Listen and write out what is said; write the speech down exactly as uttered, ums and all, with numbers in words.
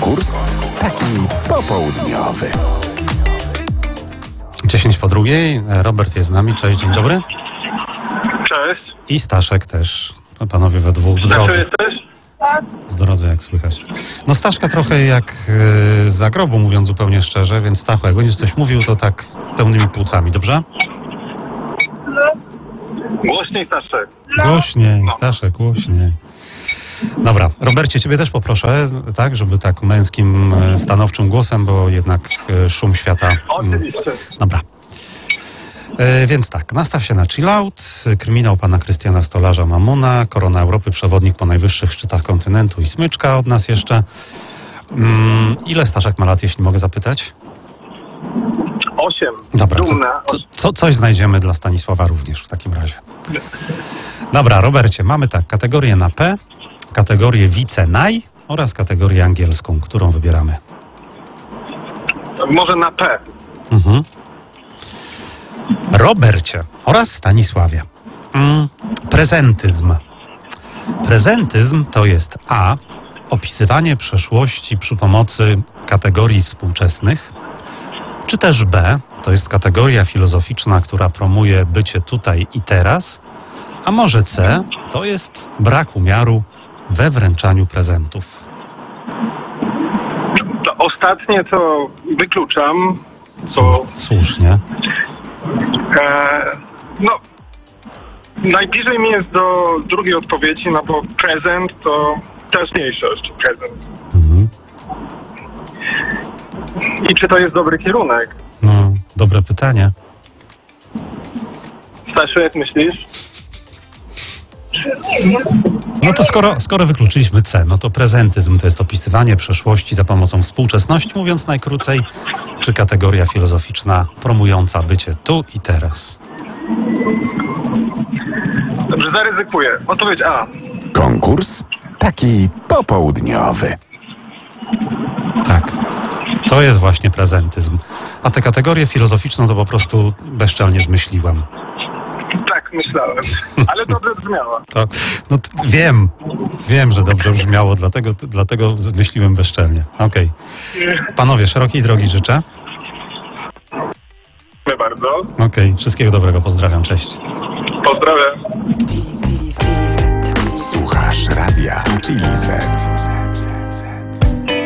Konkurs taki popołudniowy. dziesięć po drugiej. Robert jest z nami. Cześć, dzień dobry. Cześć. I Staszek też. Panowie we dwóch w Stasiu drodze. jesteś? W drodze, jak słychać. No Staszka trochę jak yy, za grobu, mówiąc zupełnie szczerze, więc Stachu, jak będziesz coś mówił, to tak pełnymi płucami, dobrze? Głośniej, Staszek. Głośniej, Staszek, głośniej. Dobra, Robercie, ciebie też poproszę, tak, żeby tak męskim, e, stanowczym głosem, bo jednak e, szum świata... mm, Oczywiście. Dobra. E, więc tak, nastaw się na chill out, kryminał pana Krystiana Stolarza Mamona, Korona Europy, przewodnik po najwyższych szczytach kontynentu i smyczka od nas jeszcze. Mm, ile Staszek ma lat, jeśli mogę zapytać? Osiem. Dobra, to, Dumna. co, co, coś znajdziemy dla Stanisława również w takim razie. Dobra, Robercie, mamy tak, kategorię na P, kategorię wice-naj oraz kategorię angielską. Którą wybieramy? Może na P. Mhm. Robercie oraz Stanisławie. Mm, prezentyzm. Prezentyzm to jest A. Opisywanie przeszłości przy pomocy kategorii współczesnych, czy też B. To jest kategoria filozoficzna, która promuje bycie tutaj i teraz, a może C. To jest brak umiaru we wręczaniu prezentów. To ostatnie to wykluczam. Słu- Słusznie. E, no, najbliżej mi jest do drugiej odpowiedzi, no bo prezent to teraźniejszość. Prezent. Mhm. I czy to jest dobry kierunek? No, dobre pytanie. Stasiu, jak myślisz? No to skoro, skoro wykluczyliśmy C, no to prezentyzm to jest opisywanie przeszłości za pomocą współczesności, mówiąc najkrócej, czy kategoria filozoficzna promująca bycie tu i teraz. Dobrze, zaryzykuję. Odpowiedź A. Konkurs taki popołudniowy. Tak, to jest właśnie prezentyzm. A tę kategorię filozoficzną to po prostu bezczelnie zmyśliłem. Tak, myślałem. Ale dobrze brzmiała. To, no t- wiem, wiem, że dobrze brzmiało, dlatego, t- dlatego zmyśliłem bezczelnie. Okej. Panowie, szerokiej drogi życzę. Dziękuję bardzo. Okej, wszystkiego dobrego, pozdrawiam, cześć. Pozdrawiam. Słuchasz radia Chili Z.